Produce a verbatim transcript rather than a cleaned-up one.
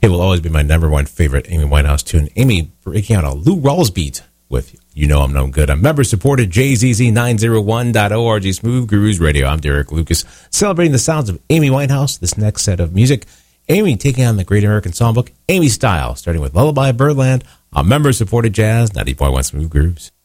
will always be my number one favorite Amy Winehouse tune. Amy breaking out a Lou Rawls beat with You Know I'm No Good. I'm member-supported J Z Z nine oh one dot org, Smooth Grooves Radio. I'm Derek Lucas, celebrating the sounds of Amy Winehouse. This next set of music, Amy taking on the Great American Songbook, Amy Style, starting with Lullaby Birdland, a member-supported Jazz, ninety point one Smooth Grooves.